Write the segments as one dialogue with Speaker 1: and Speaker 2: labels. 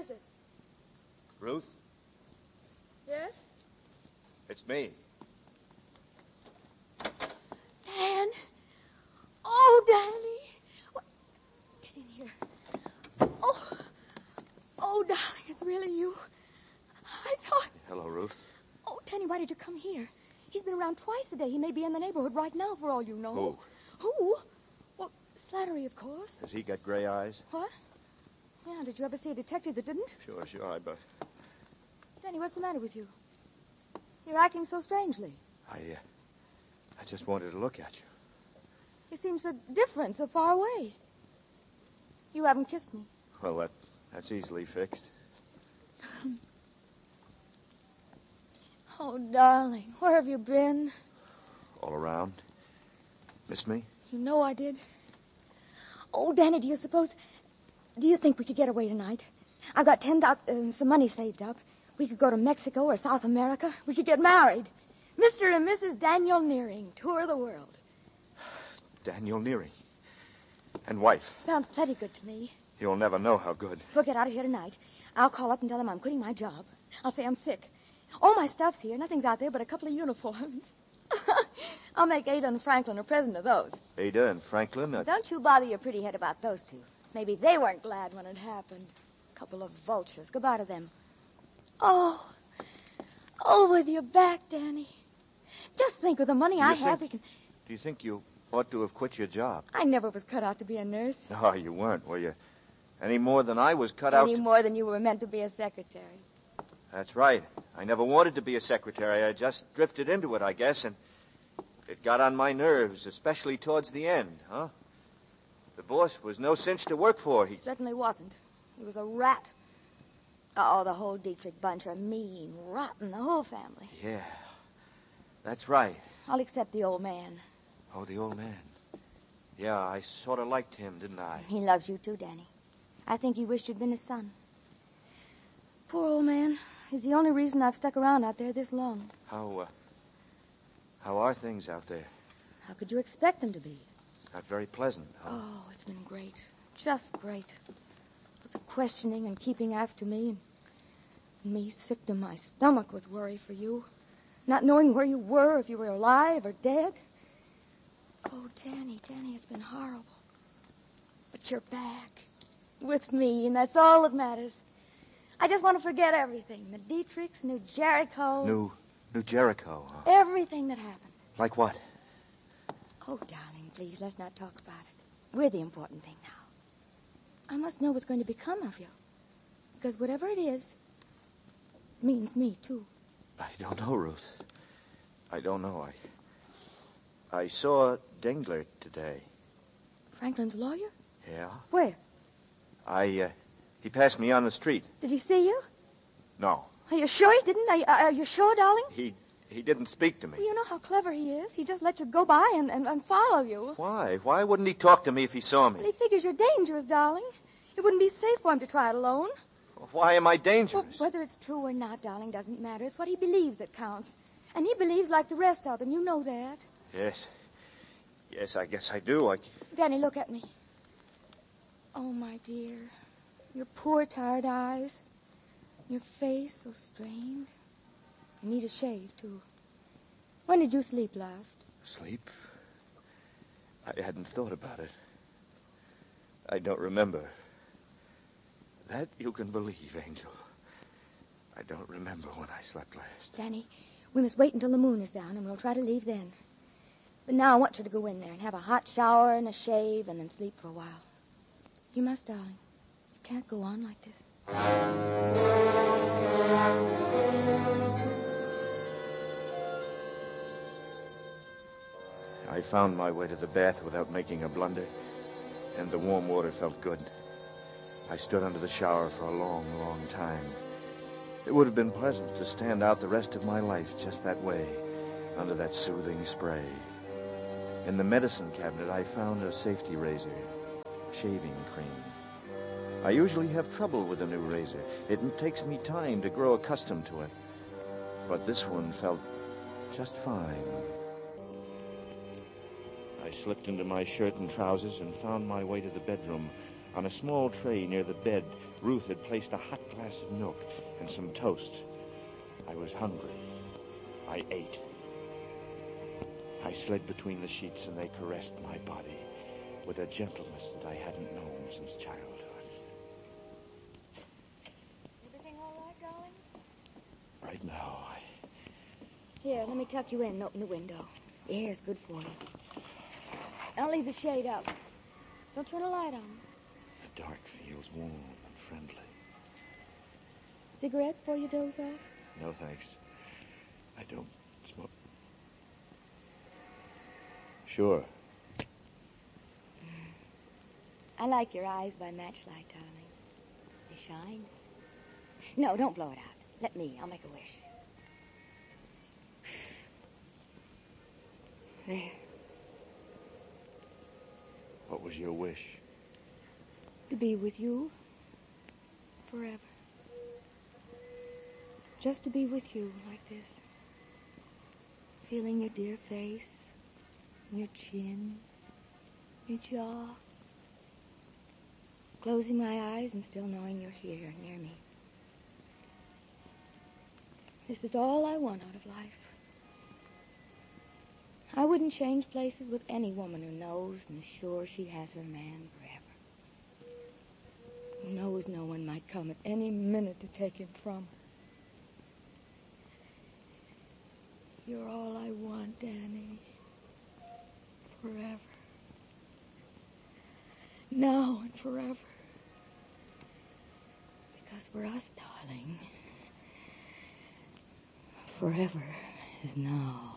Speaker 1: is it?
Speaker 2: Ruth?
Speaker 1: Yes?
Speaker 2: It's me.
Speaker 1: Dan. Oh, Danny. What? Get in here. Oh, darling, it's really you. I thought...
Speaker 2: Hello, Ruth.
Speaker 1: Oh, Danny, why did you come here? He's been around twice a day. He may be in the neighborhood right now, for all you know. Who? Well, Slattery, of course.
Speaker 2: Has he got gray eyes?
Speaker 1: What? Yeah, did you ever see a detective that didn't?
Speaker 2: Sure, but...
Speaker 1: Danny, what's the matter with you? You're acting so strangely.
Speaker 2: I just wanted to look at you.
Speaker 1: You seem so different, so far away. You haven't kissed me.
Speaker 2: Well, that's easily fixed.
Speaker 1: Oh, darling, where have you been?
Speaker 2: All around. Miss me?
Speaker 1: You know I did. Oh, Danny, do you think we could get away tonight? I've got some money saved up. We could go to Mexico or South America. We could get married. Mr. and Mrs. Daniel Nearing, tour the world.
Speaker 2: Daniel Nearing. And wife.
Speaker 1: Sounds plenty good to me.
Speaker 2: You'll never know how good.
Speaker 1: We'll get out of here tonight. I'll call up and tell them I'm quitting my job. I'll say I'm sick. All my stuff's here. Nothing's out there but a couple of uniforms. I'll make Ada and Franklin a present of those.
Speaker 2: Ada and Franklin?
Speaker 1: Don't you bother your pretty head about those two. Maybe they weren't glad when it happened. Couple of vultures. Goodbye to them. Oh, with your back, Danny. Just think of the money I have. We can...
Speaker 2: Do you think you ought to have quit your job?
Speaker 1: I never was cut out to be a nurse.
Speaker 2: No, you weren't, were you? Any more than I was cut out
Speaker 1: Any more than you were meant to be a secretary.
Speaker 2: That's right. I never wanted to be a secretary. I just drifted into it, I guess, and it got on my nerves, especially towards the end, huh? The boss was no cinch to work for.
Speaker 1: He certainly wasn't. He was a rat. Oh, the whole Dietrich bunch are mean, rotten, the whole family.
Speaker 2: Yeah, that's right.
Speaker 1: I'll accept the old man.
Speaker 2: Oh, the old man. Yeah, I sort of liked him, didn't I?
Speaker 1: He loves you too, Danny. I think he wished you'd been his son. Poor old man. He's the only reason I've stuck around out there this long.
Speaker 2: How are things out there?
Speaker 1: How could you expect them to be?
Speaker 2: Not very pleasant, huh?
Speaker 1: Oh, it's been great. Just great. With the questioning and keeping after me, and me sick to my stomach with worry for you. Not knowing where you were, if you were alive or dead. Oh, Danny, it's been horrible. But you're back. With me, and that's all that matters. I just want to forget everything. The Dietrichs, New Jericho.
Speaker 2: New Jericho, huh?
Speaker 1: Everything that happened.
Speaker 2: Like what?
Speaker 1: Oh, darling, please, let's not talk about it. We're the important thing now. I must know what's going to become of you. Because whatever it is, means me, too.
Speaker 2: I don't know, Ruth. I don't know. I saw Dengler today.
Speaker 1: Franklin's lawyer?
Speaker 2: Yeah.
Speaker 1: Where?
Speaker 2: He passed me on the street.
Speaker 1: Did he see you?
Speaker 2: No.
Speaker 1: Are you sure he didn't? Are you sure, darling?
Speaker 2: He didn't speak to me.
Speaker 1: Well, you know how clever he is. He just let you go by and follow you.
Speaker 2: Why? Why wouldn't he talk to me if he saw me?
Speaker 1: Well, he figures you're dangerous, darling. It wouldn't be safe for him to try it alone.
Speaker 2: Why am I dangerous?
Speaker 1: Well, whether it's true or not, darling, doesn't matter. It's what he believes that counts. And he believes like the rest of them. You know that.
Speaker 2: Yes. Yes, I guess I do.
Speaker 1: Danny, look at me. Oh, my dear. Your poor, tired eyes. Your face so strained. You need a shave, too. When did you sleep last?
Speaker 2: Sleep? I hadn't thought about it. I don't remember. That you can believe, Angel. I don't remember when I slept last.
Speaker 1: Danny, we must wait until the moon is down, and we'll try to leave then. But now I want you to go in there and have a hot shower and a shave and then sleep for a while. You must, darling. You can't go on like this.
Speaker 2: I found my way to the bath without making a blunder, and the warm water felt good. I stood under the shower for a long, long time. It would have been pleasant to stand out the rest of my life just that way, under that soothing spray. In the medicine cabinet, I found a safety razor, shaving cream. I usually have trouble with a new razor. It takes me time to grow accustomed to it. But this one felt just fine. I slipped into my shirt and trousers and found my way to the bedroom. On a small tray near the bed, Ruth had placed a hot glass of milk and some toast. I was hungry. I ate. I slid between the sheets, and they caressed my body with a gentleness that I hadn't known since childhood.
Speaker 1: Everything all right, darling?
Speaker 2: Right now,
Speaker 1: Here, let me tuck you in and open the window. The air's good for you. I'll leave the shade up. Don't turn a light on.
Speaker 2: the dark feels warm and friendly.
Speaker 1: Cigarette before you doze off?
Speaker 2: No, thanks. I don't smoke. Sure.
Speaker 1: I like your eyes by matchlight, darling. They shine. No, don't blow it out. Let me. I'll make a wish. There.
Speaker 2: What was your wish?
Speaker 1: To be with you forever. Just to be with you like this. Feeling your dear face, your chin, your jaw. Closing my eyes and still knowing you're here near me. This is all I want out of life. I wouldn't change places with any woman who knows and is sure she has her man forever. Who knows no one might come at any minute to take him from her. You're all I want, Danny. Forever. Now and forever. Because for us, darling, forever is now.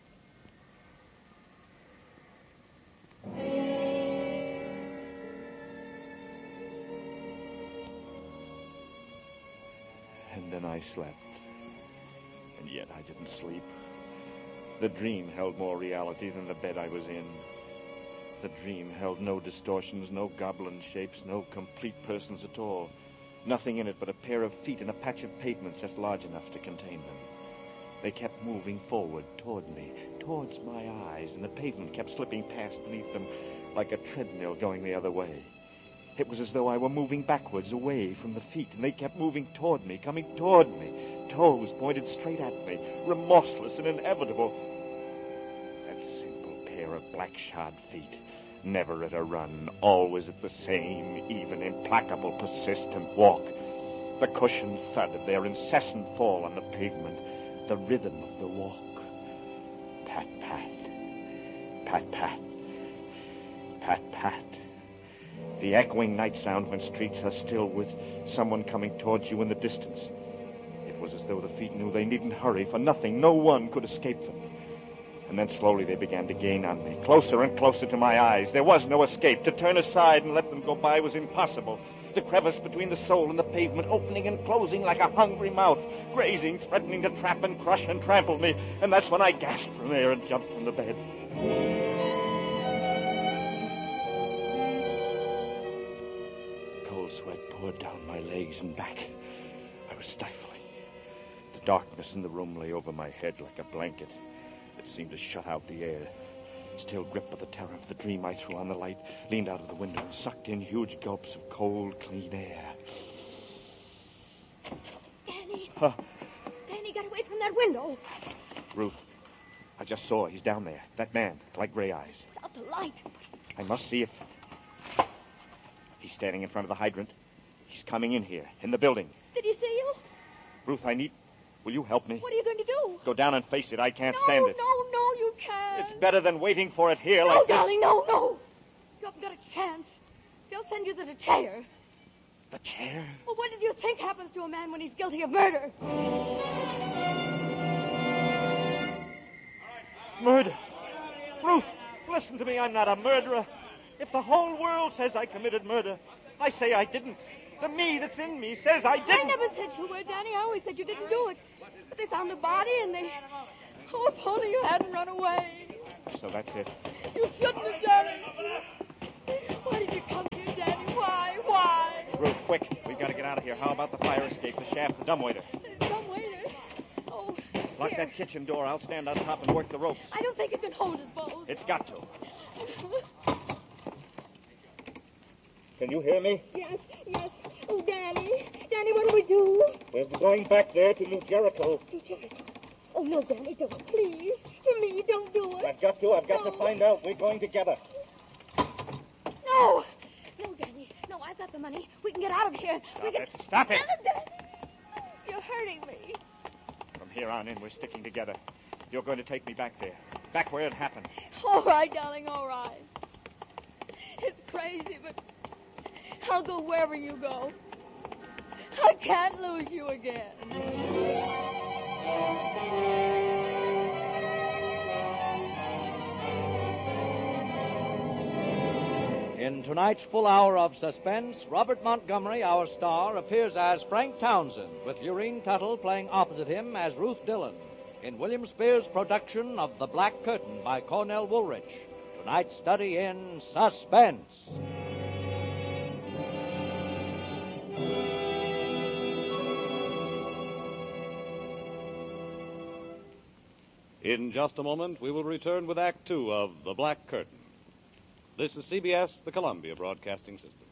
Speaker 2: And then I slept. And yet I didn't sleep. The dream held more reality than the bed I was in. The dream held no distortions, no goblin shapes, no complete persons at all. Nothing in it but a pair of feet and a patch of pavement just large enough to contain them. They kept moving forward toward me, towards my eyes, and the pavement kept slipping past beneath them like a treadmill going the other way. It was as though I were moving backwards away from the feet, and they kept moving toward me, coming toward me, toes pointed straight at me, remorseless and inevitable. That simple pair of black-shod feet, never at a run, always at the same, even, implacable, persistent walk. The cushioned thud of their incessant fall on the pavement, the rhythm of the walk. Pat, pat, pat, pat, pat, pat. The echoing night sound when streets are still with someone coming towards you in the distance. It was as though the feet knew they needn't hurry for nothing. No one could escape them. And then slowly they began to gain on me, closer and closer to my eyes. There was no escape. To turn aside and let them go by was impossible. The crevice between the soul and the pavement opening and closing like a hungry mouth, grazing, threatening to trap and crush and trample me. And that's when I gasped from air and jumped from the bed. Cold sweat poured down my legs and back. I was stifling. The darkness in the room lay over my head like a blanket. It seemed to shut out the air. Still gripped by the terror of the dream, I threw on the light, leaned out of the window, and sucked in huge gulps of cold, clean air.
Speaker 1: Danny! Danny, get away from that window!
Speaker 2: Ruth, I just saw. He's down there. That man, light gray eyes.
Speaker 1: Out the light!
Speaker 2: I must see if... He's standing in front of the hydrant. He's coming in here, in the building.
Speaker 1: Did he see you?
Speaker 2: Ruth, I need... Will you help me?
Speaker 1: What are you going to do?
Speaker 2: Go down and face it. I can't stand it.
Speaker 1: No, you can't.
Speaker 2: It's better than waiting for it here
Speaker 1: no,
Speaker 2: like this.
Speaker 1: Darling, no. You haven't got a chance. They'll send you to the chair.
Speaker 2: The chair?
Speaker 1: Well, what did you think happens to a man when he's guilty of murder?
Speaker 2: Murder? Ruth, listen to me. I'm not a murderer. If the whole world says I committed murder, I say I didn't. The me that's in me says I didn't.
Speaker 1: I never said you were, Danny. I always said you didn't do it. But they found the body and they... Oh, if only you hadn't run away.
Speaker 2: So that's it.
Speaker 1: You shouldn't have done it. Why did you come here, Danny? Why?
Speaker 2: Ruth, quick. We've got to get out of here. How about the fire escape, the shaft, the dumbwaiter?
Speaker 1: The dumbwaiter? Oh,
Speaker 2: Lock
Speaker 1: here.
Speaker 2: that kitchen door. I'll stand on top and work the ropes.
Speaker 1: I don't think it can hold us both.
Speaker 2: It's got to.
Speaker 3: Can you hear me?
Speaker 1: Yes, yes. Oh, Danny. Danny, what do we do?
Speaker 3: We're going back there to New Jericho.
Speaker 1: To Jericho. Oh, no, Danny, don't. Please. For me, don't do it.
Speaker 3: I've got to find out. We're going together.
Speaker 1: No. No, Danny. No, I've got the money. We can get out of here.
Speaker 3: Stop it.
Speaker 1: Danny, you're hurting me.
Speaker 3: From here on in, we're sticking together. You're going to take me back there. Back where it happened.
Speaker 1: All right, darling, all right. It's crazy, but I'll go wherever you go. I can't lose you again.
Speaker 4: In tonight's full hour of suspense, Robert Montgomery, our star, appears as Frank Townsend, with Lurene Tuttle playing opposite him as Ruth Dillon, in William Spears' production of The Black Curtain by Cornell Woolrich. Tonight's study in suspense.
Speaker 5: In just a moment, we will return with Act Two of The Black Curtain. This is CBS, the Columbia Broadcasting System.